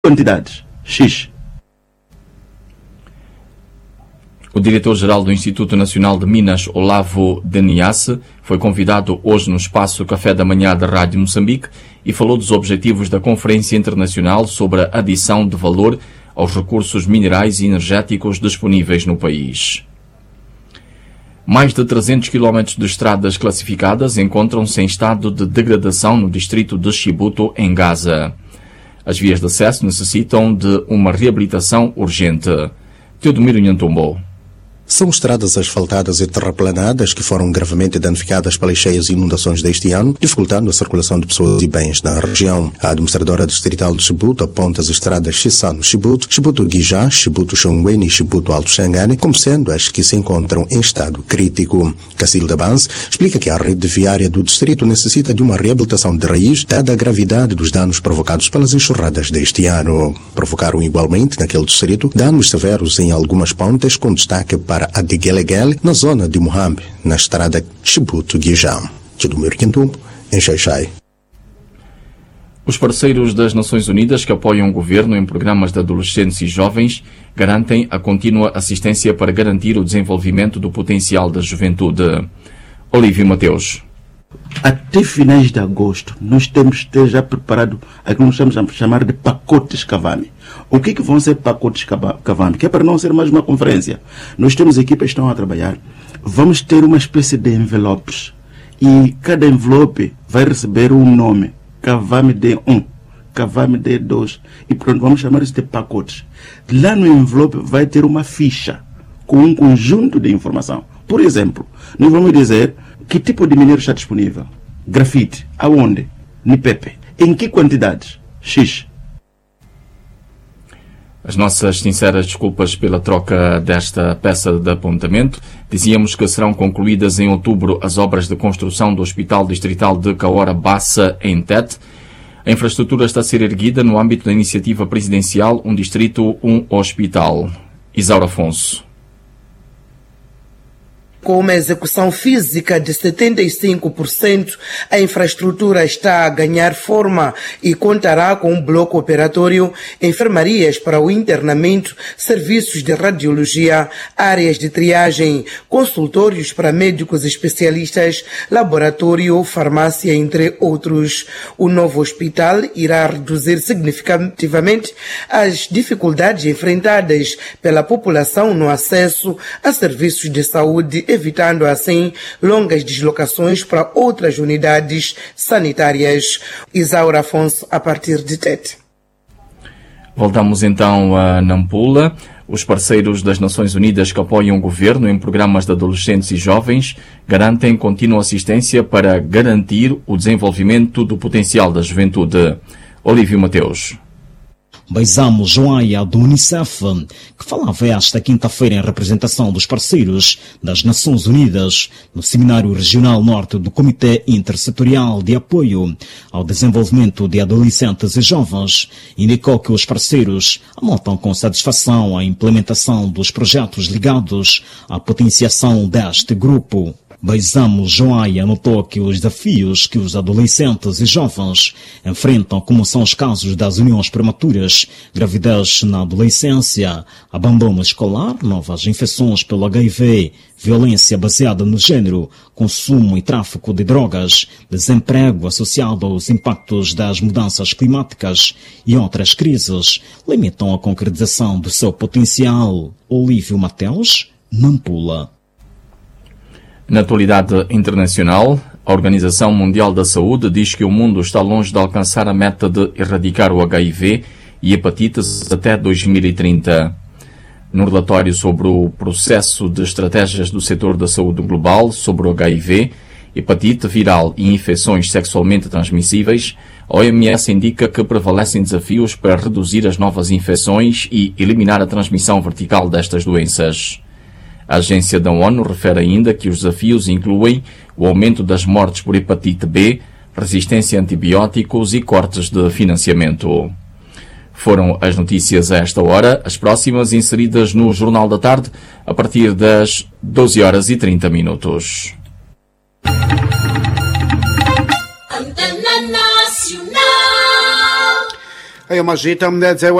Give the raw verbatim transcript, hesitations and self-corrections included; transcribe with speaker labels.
Speaker 1: quantidades? X.
Speaker 2: O diretor-geral do Instituto Nacional de Minas, Olavo Deniasse, foi convidado hoje no espaço Café da Manhã da Rádio Moçambique e falou dos objetivos da Conferência Internacional sobre a adição de valor aos recursos minerais e energéticos disponíveis no país. Mais de trezentos quilómetros de estradas classificadas encontram-se em estado de degradação no distrito de Chibuto, em Gaza. As vias de acesso necessitam de uma reabilitação urgente. Teodomiro Nhantumbo.
Speaker 3: São estradas asfaltadas e terraplanadas que foram gravemente danificadas pelas cheias e inundações deste ano, dificultando a circulação de pessoas e bens na região. A administradora distrital de Chibuto aponta as estradas Chisano-Chibuto, Chibuto-Guijá, Chibuto-Xongweni e Chibuto-Alto Xangane como sendo as que se encontram em estado crítico. Cacilda Banz explica que a rede viária do distrito necessita de uma reabilitação de raiz, dada a gravidade dos danos provocados pelas enxurradas deste ano. Provocaram igualmente, naquele distrito, danos severos em algumas pontes, com destaque para a de Gelegele, na zona de Muhambe, na estrada Chibuto-Guijá. Teodomiro Nhantumbo, em Xai-Xai.
Speaker 2: Os parceiros das Nações Unidas que apoiam o governo em programas de adolescentes e jovens garantem a contínua assistência para garantir o desenvolvimento do potencial da juventude. Olívio Mateus.
Speaker 1: Até finais de agosto, nós temos que ter já preparado aquilo que nós estamos a chamar de pacotes Cavame. O que, que vão ser pacotes Cavame? Que é para não ser mais uma conferência. Nós temos equipas que estão a trabalhar. Vamos ter uma espécie de envelopes. E cada envelope vai receber um nome. Cavame D um, Cavame D dois. E pronto, vamos chamar isso de pacotes. Lá no envelope vai ter uma ficha com um conjunto de informação. Por exemplo, nós vamos dizer que tipo de minério está disponível. Grafite. Aonde? Nipepe. Em que quantidades? X.
Speaker 2: As nossas sinceras desculpas pela troca desta peça de apontamento. Dizíamos que serão concluídas em outubro as obras de construção do Hospital Distrital de Kaora Bassa, em Tete. A infraestrutura está a ser erguida no âmbito da iniciativa presidencial Um Distrito, Um Hospital. Isaura Afonso.
Speaker 4: Com uma execução física de setenta e cinco por cento, a infraestrutura está a ganhar forma e contará com um bloco operatório, enfermarias para o internamento, serviços de radiologia, áreas de triagem, consultórios para médicos especialistas, laboratório, farmácia, entre outros. O novo hospital irá reduzir significativamente as dificuldades enfrentadas pela população no acesso a serviços de saúde, evitando assim longas deslocações para outras unidades sanitárias. Isaura Afonso, a partir de Tete.
Speaker 2: Voltamos então a Nampula. Os parceiros das Nações Unidas que apoiam o governo em programas de adolescentes e jovens garantem contínua assistência para garantir o desenvolvimento do potencial da juventude. Olívio Mateus.
Speaker 5: Baizamo Joaia, do Unicef, que falava esta quinta-feira em representação dos parceiros das Nações Unidas no Seminário Regional Norte do Comitê Intersetorial de Apoio ao Desenvolvimento de Adolescentes e Jovens, indicou que os parceiros anotam com satisfação a implementação dos projetos ligados à potenciação deste grupo. Baizamo Joaia anotou que os desafios que os adolescentes e jovens enfrentam, como são os casos das uniões prematuras, gravidez na adolescência, abandono escolar, novas infecções pelo H I V, violência baseada no gênero, consumo e tráfico de drogas, desemprego associado aos impactos das mudanças climáticas e outras crises, limitam a concretização do seu potencial. Olívio Mateus, Nampula.
Speaker 2: Na atualidade internacional, a Organização Mundial da Saúde diz que o mundo está longe de alcançar a meta de erradicar o H I V e hepatites até dois mil e trinta. No relatório sobre o processo de estratégias do setor da saúde global sobre o H I V, hepatite viral e infecções sexualmente transmissíveis, a O M S indica que prevalecem desafios para reduzir as novas infecções e eliminar a transmissão vertical destas doenças. A agência da ONU refere ainda que os desafios incluem o aumento das mortes por hepatite B, resistência a antibióticos e cortes de financiamento. Foram as notícias a esta hora, as próximas inseridas no Jornal da Tarde, a partir das doze horas e trinta minutos.
Speaker 6: Aí uma gita,